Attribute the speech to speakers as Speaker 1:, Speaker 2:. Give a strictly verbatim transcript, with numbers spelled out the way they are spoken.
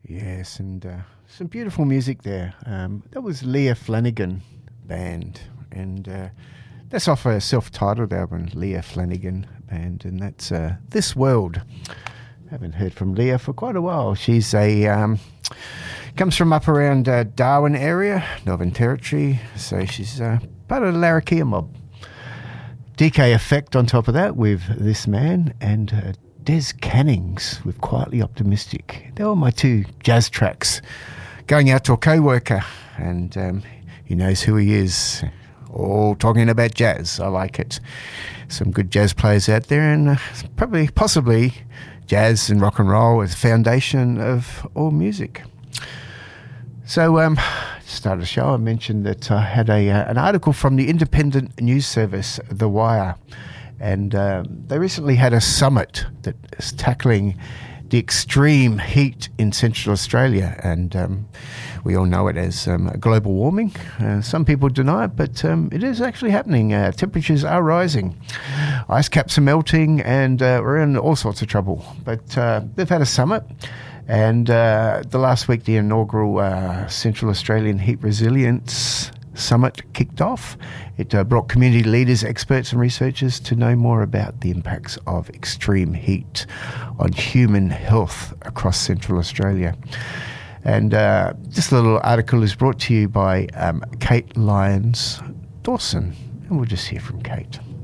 Speaker 1: Yes, and uh, some beautiful music there. Um, that was Leah Flanagan Band, and uh, that's off a self-titled album, Leah Flanagan Band, and that's uh, This World. Haven't heard from Leah for quite a while. She's a um, comes from up around uh, Darwin area, Northern Territory, so she's uh, part of the Larrakia mob. D K Effect on top of that with This Man, and uh, Des Cannings with Quietly Optimistic. They were my two jazz tracks. Going out to a co-worker, and um, he knows who he is. All talking about jazz. I like it. Some good jazz players out there, and uh, probably, possibly, jazz and rock and roll is the foundation of all music. So, um, start the show. I mentioned that I had a uh, an article from the independent news service, The Wire, and um, they recently had a summit that is tackling the extreme heat in Central Australia, and um, we all know it as um, global warming. Uh, some people deny it, but um, it is actually happening. Uh, temperatures are rising, ice caps are melting, and uh, we're in all sorts of trouble. But uh, they've had a summit, and uh, the last week the inaugural uh, Central Australian Heat Resilience Summit kicked off. It uh, brought community leaders, experts and researchers to know more about the impacts of extreme heat on human health across Central Australia. And uh, this little article is brought to you by um, Kate Lyons Dawson. And we'll just hear from Kate.